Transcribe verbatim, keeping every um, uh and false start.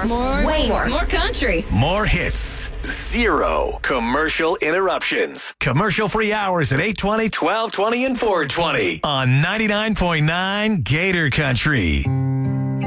More. More. Way more. More country. More hits. Zero commercial interruptions. Commercial-free hours at eight twenty, twelve twenty, and four twenty on ninety-nine point nine Gator Country.